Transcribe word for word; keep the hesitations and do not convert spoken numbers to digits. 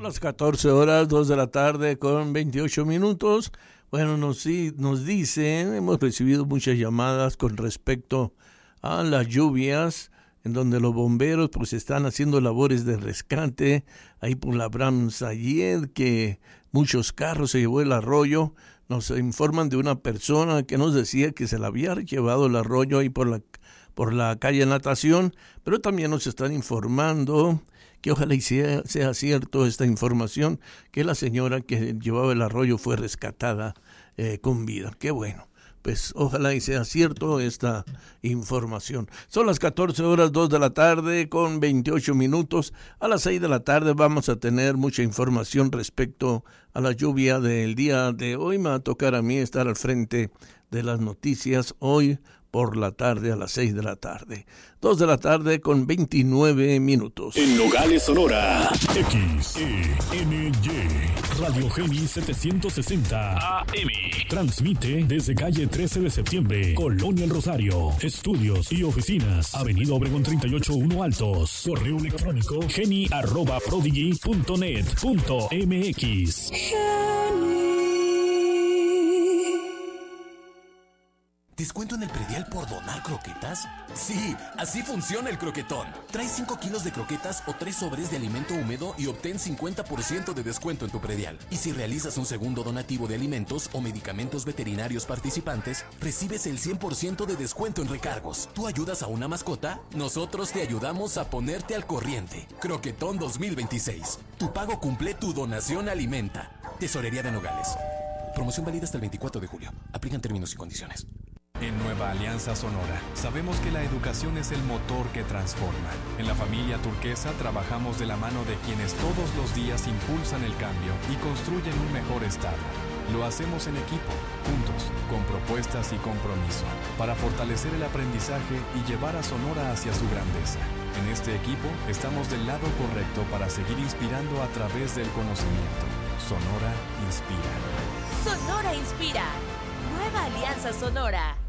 las catorce horas, dos de la tarde con veintiocho minutos. Bueno, nos, nos dicen, hemos recibido muchas llamadas con respecto a las lluvias, en donde los bomberos pues están haciendo labores de rescate, ahí por la Abraham Sayed, que muchos carros se llevó el arroyo. Nos informan de una persona que nos decía que se la había llevado el arroyo ahí por la, por la calle Natación, pero también nos están informando que ojalá y sea, sea cierto esta información, que la señora que llevaba el arroyo fue rescatada eh, con vida. Qué bueno, pues ojalá y sea cierto esta información. Son las catorce horas, dos de la tarde con veintiocho minutos. A las seis de la tarde vamos a tener mucha información respecto a la lluvia del día de hoy. Me va a tocar a mí estar al frente de las noticias hoy por la tarde a las seis de la tarde. dos de la tarde con veintinueve minutos. En Nogales, Sonora, X E N Y, Radio Geni setecientos sesenta A M. Transmite desde calle trece de septiembre, Colonia El Rosario. Estudios y oficinas, Avenida Obregón treinta y ocho uno Altos. Correo electrónico geni arroba prodigy punto net punto m x. ¿Descuento en el predial por donar croquetas? Sí, así funciona el croquetón. Trae cinco kilos de croquetas o tres sobres de alimento húmedo y obtén cincuenta por ciento de descuento en tu predial. Y si realizas un segundo donativo de alimentos o medicamentos veterinarios participantes, recibes el cien por ciento de descuento en recargos. ¿Tú ayudas a una mascota? Nosotros te ayudamos a ponerte al corriente. Croquetón dos mil veintiséis. Tu pago cumple, tu donación alimenta. Tesorería de Nogales. Promoción válida hasta el veinticuatro de julio. Aplican términos y condiciones. En Nueva Alianza Sonora, sabemos que la educación es el motor que transforma. En la familia Turquesa trabajamos de la mano de quienes todos los días impulsan el cambio y construyen un mejor estado. Lo hacemos en equipo, juntos, con propuestas y compromiso, para fortalecer el aprendizaje y llevar a Sonora hacia su grandeza. En este equipo estamos del lado correcto para seguir inspirando a través del conocimiento. Sonora inspira. Sonora inspira. Nueva Alianza Sonora.